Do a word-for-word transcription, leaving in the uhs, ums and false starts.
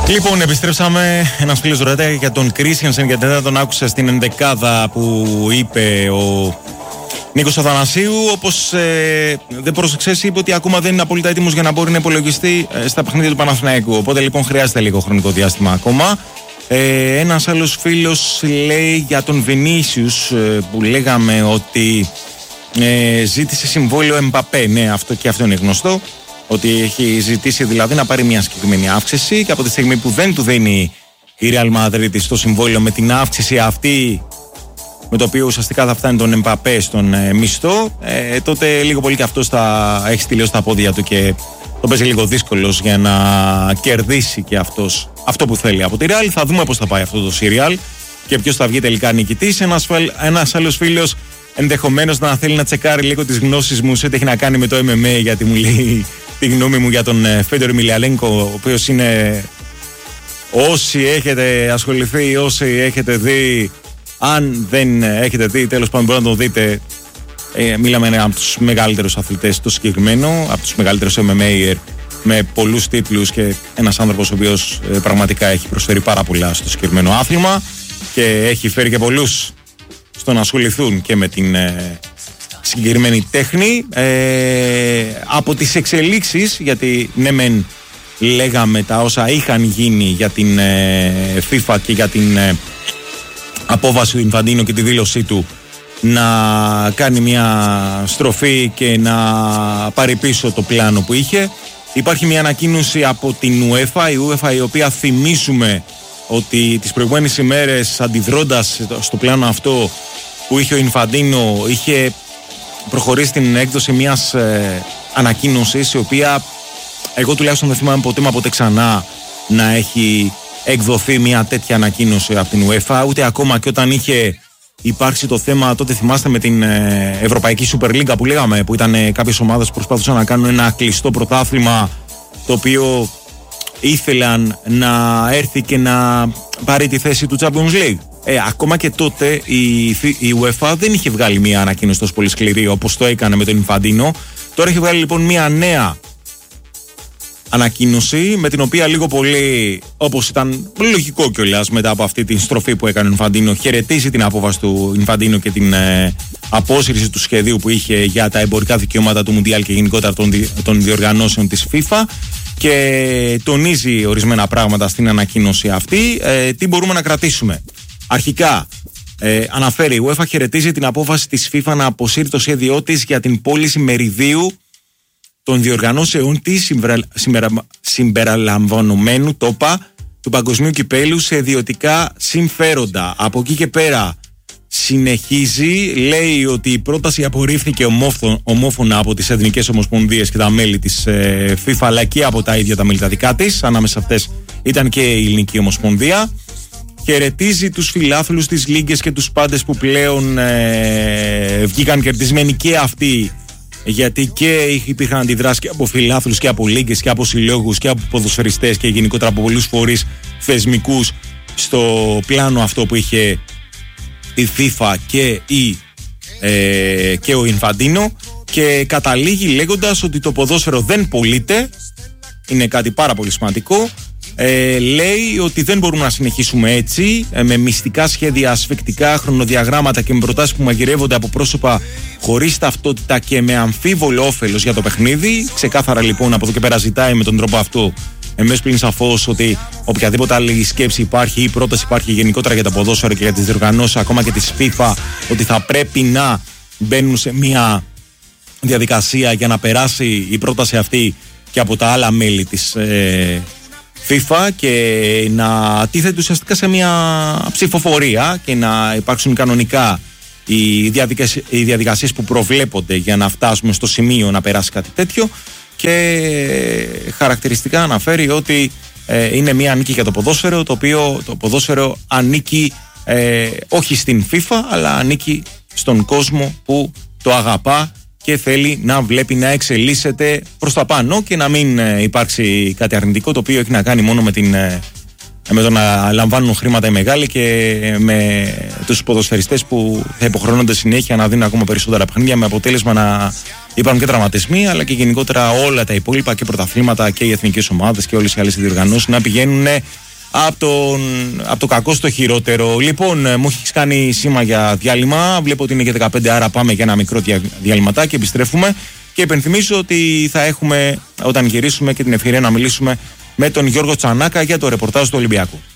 Λοιπόν, επιστρέψαμε. Ένας φίλος ρωτάει για τον Κρίστιανσεν, γιατί δεν τον άκουσα στην ενδεκάδα που είπε ο Νίκος Αθανασίου. Όπως ε, δεν πρόσεξες, είπε ότι ακόμα δεν είναι απόλυτα έτοιμος για να μπορεί να υπολογιστεί ε, στα παιχνίδια του Παναθηναϊκού. Οπότε λοιπόν χρειάζεται λίγο χρονικό διάστημα ακόμα. Ε, ένας άλλος φίλος λέει για τον Βινίσιους ε, που λέγαμε ότι ε, ζήτησε συμβόλαιο Εμπαπέ. Ναι, αυτό και αυτό είναι γνωστό. Ότι έχει ζητήσει δηλαδή να πάρει μια συγκεκριμένη αύξηση, και από τη στιγμή που δεν του δίνει η Real Madrid στο συμβόλαιο με την αύξηση αυτή, με το οποίο ουσιαστικά θα φτάνει τον Εμπαπέ στον ε, μισθό, ε, τότε λίγο πολύ και αυτός θα έχει στείλει στα πόδια του και το παίζει λίγο δύσκολος για να κερδίσει και αυτός αυτό που θέλει από τη Real. Θα δούμε πώς θα πάει αυτό το σύριαλ και ποιος θα βγει τελικά νικητής. Ένας, ένας άλλος φίλος ενδεχομένως να θέλει να τσεκάρει λίγο τις γνώσεις μου σε ό,τι έχει να κάνει με το εμ εμ έι, γιατί μου λέει τη γνώμη μου για τον Φέντορ Εμιλιανένκο, ο οποίος είναι, όσοι έχετε ασχοληθεί, όσοι έχετε δει, αν δεν έχετε δει, τέλος πάντων μπορείτε να το δείτε. Ε, μίλαμε από τους μεγαλύτερους αθλητές στο συγκεκριμένο, από τους μεγαλύτερους εμ εμ έι με πολλούς τίτλους, και ένας άνθρωπος ο οποίος ε, πραγματικά έχει προσφέρει πάρα πολλά στο συγκεκριμένο άθλημα και έχει φέρει και πολλούς στο να ασχοληθούν και με την ε, συγκεκριμένη τέχνη. Ε, από τις εξελίξεις, γιατί ναι μεν λέγαμε τα όσα είχαν γίνει για την ε, FIFA και για την ε, απόβαση του Ινφαντίνο και τη δήλωσή του να κάνει μια στροφή και να πάρει πίσω το πλάνο που είχε. Υπάρχει μια ανακοίνωση από την UEFA, η UEFA η οποία θυμίσουμε ότι τις προηγούμενες ημέρες, αντιδρώντας στο πλάνο αυτό που είχε ο Ινφαντίνο, είχε προχωρήσει την έκδοση μιας ε, ανακοίνωσης, η οποία εγώ τουλάχιστον δεν θυμάμαι ποτέ μα ποτέ ξανά να έχει εκδοθεί μια τέτοια ανακοίνωση από την UEFA, ούτε ακόμα και όταν είχε υπάρξει το θέμα, τότε θυμάστε, με την ε, Ευρωπαϊκή Super League που λέγαμε, που ήταν ε, κάποιες ομάδες που προσπαθούσαν να κάνουν ένα κλειστό πρωτάθλημα, το οποίο ήθελαν να έρθει και να πάρει τη θέση του Champions League. Ε, ακόμα και τότε η, η UEFA δεν είχε βγάλει μια ανακοίνωση τόσο πολύ σκληρή όπως το έκανε με τον Ινφαντίνο. Τώρα έχει βγάλει λοιπόν μια νέα ανακοίνωση, με την οποία λίγο πολύ, όπως ήταν λογικό κιόλας μετά από αυτή την στροφή που έκανε ο Ινφαντίνο, χαιρετίζει την απόφαση του Ινφαντίνο και την ε, απόσυρση του σχεδίου που είχε για τα εμπορικά δικαιώματα του Μουντιάλ και γενικότερα των, δι, των διοργανώσεων της FIFA, και τονίζει ορισμένα πράγματα στην ανακοίνωση αυτή. Ε, τι μπορούμε να κρατήσουμε? Αρχικά ε, αναφέρει, η UEFA χαιρετίζει την απόφαση της FIFA να αποσύρει το σχέδιό της για την πώληση μεριδίου των διοργανώσεων της συμπερα... συμπερα... συμπεραλαμβανομένου τόπα του παγκοσμίου κυπέλου σε ιδιωτικά συμφέροντα. Από εκεί και πέρα συνεχίζει, λέει ότι η πρόταση απορρίφθηκε ομόφωνα, ομόφωνα από τις εθνικές ομοσπονδίες και τα μέλη της ε, FIFA, αλλά και από τα ίδια τα μέλη τα δικά της. Ανάμεσα αυτές ήταν και η Ελληνική Ομοσπονδία. Χαιρετίζει τους φιλάθλους, τις λίγκες και τους πάντες που πλέον ε, βγήκαν κερδισμένοι και αυτοί, γιατί και υπήρχαν αντιδράσεις και από φιλάθλους και από λίγκες και από συλλόγους και από ποδοσφαιριστές και γενικότερα από πολλούς φορείς θεσμικούς στο πλάνο αυτό που είχε η FIFA και, η, ε, και ο Ινφαντίνο, και καταλήγει λέγοντας ότι το ποδόσφαιρο δεν πωλείται. Είναι κάτι πάρα πολύ σημαντικό. Ε, λέει ότι δεν μπορούμε να συνεχίσουμε έτσι, ε, με μυστικά σχέδια, ασφικτικά χρονοδιαγράμματα και με προτάσεις που μαγειρεύονται από πρόσωπα χωρίς ταυτότητα και με αμφίβολο όφελος για το παιχνίδι. Ξεκάθαρα λοιπόν από εδώ και πέρα ζητάει με τον τρόπο αυτό, εμείς πλην σαφώς, ότι οποιαδήποτε άλλη σκέψη υπάρχει ή πρόταση υπάρχει γενικότερα για το ποδόσφαιρο και για τις διοργανώσεις ακόμα και της FIFA, ότι θα πρέπει να μπαίνουν σε μια διαδικασία για να περάσει η πρόταση αυτή και από τα άλλα μέλη της ε, FIFA και να τίθεται ουσιαστικά σε μια ψηφοφορία και να υπάρξουν κανονικά οι διαδικασίες, οι διαδικασίες που προβλέπονται για να φτάσουμε στο σημείο να περάσει κάτι τέτοιο. Και χαρακτηριστικά αναφέρει ότι ε, είναι μια νίκη για το ποδόσφαιρο, το οποίο το ποδόσφαιρο ανήκει ε, όχι στην FIFA, αλλά ανήκει στον κόσμο που το αγαπά και θέλει να βλέπει να εξελίσσεται προς τα πάνω και να μην ε, υπάρξει κάτι αρνητικό, το οποίο έχει να κάνει μόνο με την ε, με το να λαμβάνουν χρήματα οι μεγάλοι και με τους ποδοσφαιριστές που θα υποχρεώνονται συνέχεια να δίνουν ακόμα περισσότερα παιχνίδια, με αποτέλεσμα να υπάρχουν και τραυματισμοί, αλλά και γενικότερα όλα τα υπόλοιπα και πρωταθλήματα και οι εθνικές ομάδες και όλες οι άλλες διοργανώσεις να πηγαίνουν από, τον, από το κακό στο χειρότερο. Λοιπόν, μου έχει κάνει σήμα για διάλειμμα. Βλέπω ότι είναι και δεκαπέντε, άρα πάμε για ένα μικρό διαλυματάκι και επιστρέφουμε. Και υπενθυμίζω ότι θα έχουμε, όταν γυρίσουμε, και την ευκαιρία να μιλήσουμε με τον Γιώργο Τσανάκα για το ρεπορτάζ του Ολυμπιακού.